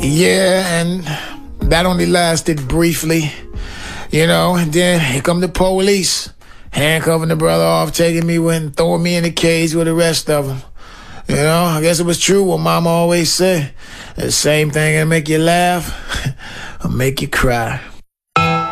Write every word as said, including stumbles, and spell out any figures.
Yeah, and that only lasted briefly, you know, and then here come the police, handcuffing the brother off, taking me and throwing me in a cage with the rest of them. You know, I guess it was true what Mama always said. The same thing that'll make you laugh or make you cry.